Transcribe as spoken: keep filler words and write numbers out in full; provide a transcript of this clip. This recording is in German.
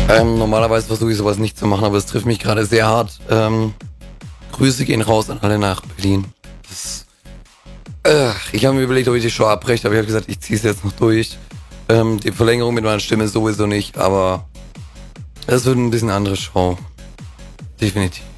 Ähm, normalerweise versuche ich sowas nicht zu machen, aber es trifft mich gerade sehr hart. Ähm, Grüße gehen raus an alle nach Berlin. Das, äh, ich habe mir überlegt, ob ich die Show abbreche, aber ich habe gesagt, ich ziehe es jetzt noch durch. Ähm, die Verlängerung mit meiner Stimme sowieso nicht, aber es wird ein bisschen andere Show. Definitiv.